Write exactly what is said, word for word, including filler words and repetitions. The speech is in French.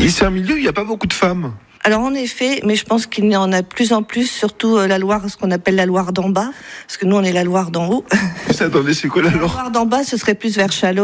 Et c'est un milieu où il n'y a pas beaucoup de femmes. Alors en effet, mais je pense qu'il y en a de plus en plus, surtout la Loire, ce qu'on appelle la Loire d'en bas, parce que nous on est la Loire d'en haut. Attendez, c'est quoi la Loire ? La Loire d'en bas, ce serait plus vers Châlons.